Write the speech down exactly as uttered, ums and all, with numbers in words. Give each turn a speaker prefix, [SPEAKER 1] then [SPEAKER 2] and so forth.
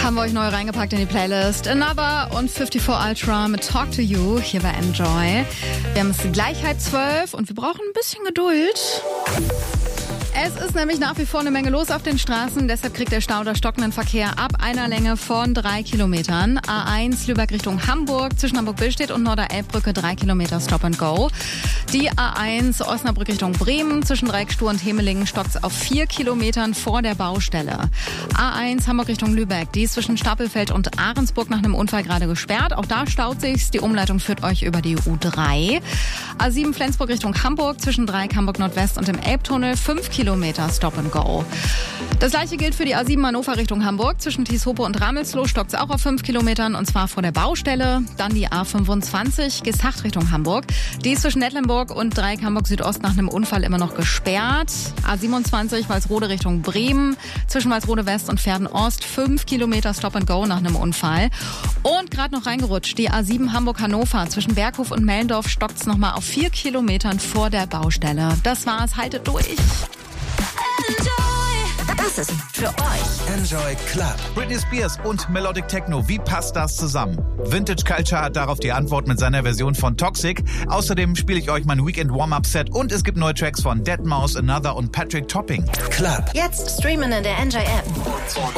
[SPEAKER 1] haben wir euch neu reingepackt in die Playlist. Another und fünfundfünfzig Ultra mit Talk to You hier bei Enjoy. Wir haben es gleich halb zwölf und wir brauchen ein bisschen Geduld. Es ist nämlich nach wie vor eine Menge los auf den Straßen, deshalb kriegt der Stau oder stockenden Verkehr ab einer Länge von drei Kilometern. A eins Lübeck Richtung Hamburg, zwischen Hamburg-Billstedt und Norderelbbrücke drei Kilometer Stop and Go. Die A eins Osnabrück Richtung Bremen, zwischen Dreieckstur und Hemelingen stockt's auf vier Kilometern vor der Baustelle. A eins Hamburg Richtung Lübeck, die ist zwischen Stapelfeld und Ahrensburg nach einem Unfall gerade gesperrt. Auch da staut sich's, die Umleitung führt euch über die U drei. A sieben Flensburg Richtung Hamburg, zwischen Dreieck Hamburg Nordwest und dem Elbtunnel fünf Kilometer Stop and Go. Das gleiche gilt für die A sieben Hannover Richtung Hamburg. Zwischen Tieshope und Ramelsloh stockt's auch auf fünf Kilometern und zwar vor der Baustelle. Dann die A fünfundzwanzig Gesacht Richtung Hamburg. Die ist zwischen Nettlenburg und Dreieck Hamburg Südost nach einem Unfall immer noch gesperrt. A siebenundzwanzig Walsrode Richtung Bremen. Zwischen Walsrode West und Verden Ost fünf Kilometer Stop and Go nach einem Unfall. Und gerade noch reingerutscht, die A sieben Hamburg Hannover. Zwischen Berghof und Mellendorf stockt's nochmal auf vier Kilometern vor der Baustelle. Das war's, haltet durch.
[SPEAKER 2] Das ist für euch
[SPEAKER 3] Enjoy Club. Britney Spears und Melodic Techno. Wie passt das zusammen? Vintage Culture hat darauf die Antwort mit seiner Version von Toxic. Außerdem spiele ich euch mein Weekend Warm-Up-Set und es gibt neue Tracks von deadmau five, Another und Patrick Topping.
[SPEAKER 2] Club. Jetzt streamen in der Enjoy App.